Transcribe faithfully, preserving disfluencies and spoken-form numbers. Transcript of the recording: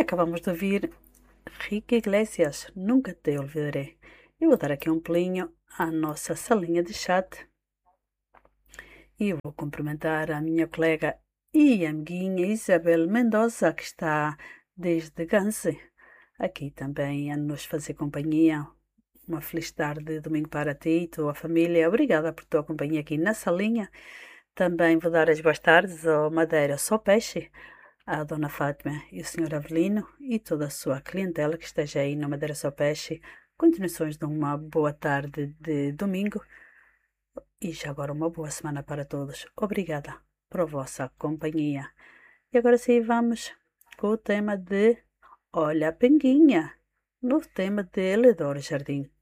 acabamos de ouvir Rica Iglesias, Nunca Te Olvidaré. Eu vou dar aqui um pulinho à nossa salinha de chat e eu vou cumprimentar a minha colega e amiguinha Isabel Mendoza, que está desde Gance, aqui também a nos fazer companhia. Uma feliz tarde de domingo para ti e tua família. Obrigada por tua companhia aqui na salinha. Também vou dar as boas tardes ao Madeira Só Peixe, à Dona Fátima e o senhor Avelino e toda a sua clientela que esteja aí na Madeira Só Peixe. Continuações de uma boa tarde de domingo e já agora uma boa semana para todos. Obrigada por vossa companhia. E agora sim vamos com o tema de Olha a Penguinha, no tema de Eledor Jardim.